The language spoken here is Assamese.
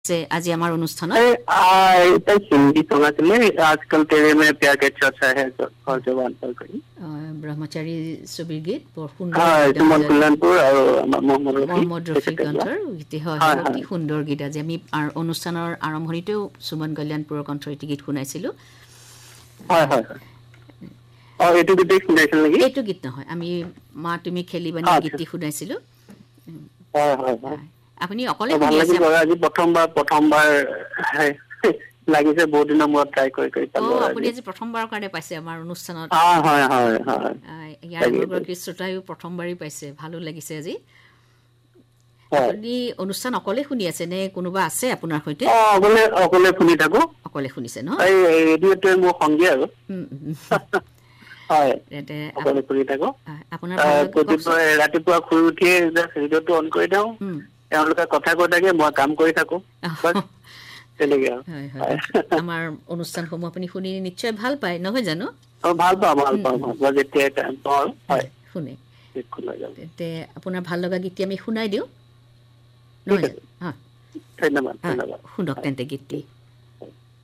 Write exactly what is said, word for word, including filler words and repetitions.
আজি আমাৰ অনুষ্ঠানত এটা হিন্দী সং আছিলে আজকাল তেৰে মে প্যাৰ কে চৰ্চা হে और जवान पर कहीं ব্ৰহ্মচাৰী ছবিৰ গীত বৰ সুন্দৰ হয় তুমন কল্যাণপুৰ আৰু মোহাম্মদ ৰফি মোহাম্মদ ৰফি কণ্ঠৰ গীত হয় অতি সুন্দৰ গীত আজি আমি অনুষ্ঠানৰ আৰম্ভণিতেও সুমন কল্যাণপুৰৰ কণ্ঠৰ গীত শুনাইছিলো হয় হয় আৰু এইটো গীত শুনাইছিল নেকি এইটো গীত নহয় আমি মা তুমি খেলিবানি গীতটি শুনাইছিলো হয় হয় হয় আপুনি অকলে শুনি আছে আজি প্ৰথমবাৰ প্ৰথমবাৰ লাগিছে বহুত দিনৰ মূৰত ট্ৰাই কৰি কৰি পালো অ আপুনি আজি প্ৰথমবাৰৰ কাৰণে পাইছে আমাৰ অনুষ্ঠানত হয় হয় হয় হয় ইয়াৰ আগৰগৰাকী শ্ৰোতায়ো প্ৰথমবাৰেই পাইছে ভালো লাগিছে আজি আপুনি অনুষ্ঠান অকলে শুনি আছে নে কোনোবা আছে আপোনাৰ সৈতে অ অকলে অকলে শুনি থাকো অকলে শুনিছে ন এই ৰেডিঅ'টো মোৰ সংগী আৰু হয় অকলে শুনি থাকো আপোনাৰ ৰাতিপুৱা শুই উঠিয়ে ৰেডিঅ'টো অন কৰি দিওঁ তেওঁলোকে কথা কৈ থাকে মই কাম কৰি থাকো আমাৰ অনুষ্ঠানসমূহ আপুনি শুনি নিশ্চয় ভাল পায় নহয় জানো ভাল পাওঁ ভাল পাওঁ ভাল যেতিয়া হয় শুনে আপোনাৰ ভাল লগা গীতটি আমি শুনাই দিওঁ নহয় জানো ধন্যবাদ ধন্যবাদ শুনক তেন্তে গীতটি